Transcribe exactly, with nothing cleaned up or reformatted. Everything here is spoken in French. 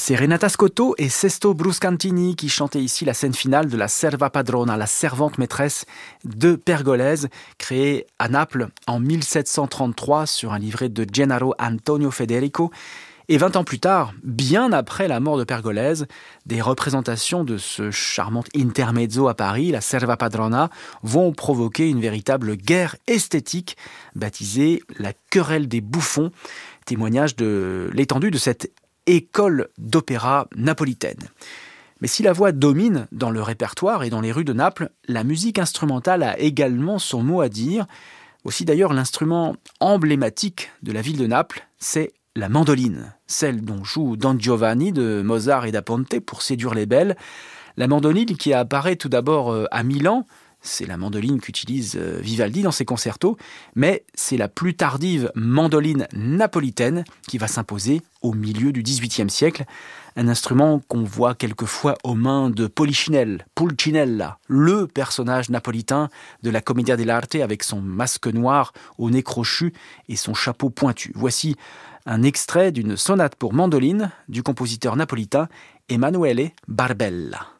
C'est Renata Scotto et Sesto Bruscantini qui chantaient ici la scène finale de la Serva Padrona, la servante maîtresse de Pergolese, créée à Naples en mille sept cent trente-trois sur un livret de Gennaro Antonio Federico. Et vingt ans plus tard, bien après la mort de Pergolese, des représentations de ce charmant intermezzo à Paris, la Serva Padrona, vont provoquer une véritable guerre esthétique baptisée la querelle des bouffons, témoignage de l'étendue de cette école d'opéra napolitaine. Mais si la voix domine dans le répertoire et dans les rues de Naples, la musique instrumentale a également son mot à dire. Aussi d'ailleurs, l'instrument emblématique de la ville de Naples, c'est la mandoline, celle dont joue Don Giovanni de Mozart et da Ponte pour séduire les belles. La mandoline qui apparaît tout d'abord à Milan, c'est la mandoline qu'utilise Vivaldi dans ses concertos, mais c'est la plus tardive mandoline napolitaine qui va s'imposer au milieu du dix-huitième siècle. Un instrument qu'on voit quelquefois aux mains de Polichinelle, Pulcinella, le personnage napolitain de la Commedia dell'arte avec son masque noir au nez crochu et son chapeau pointu. Voici un extrait d'une sonate pour mandoline du compositeur napolitain Emanuele Barbella.